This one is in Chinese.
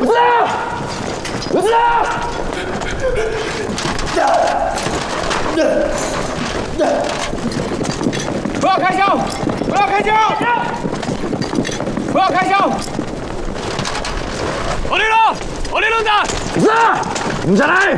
我知道，我知道。不要开枪！不要开枪！不要开枪！我立了，我立了的。是啊，你们下来。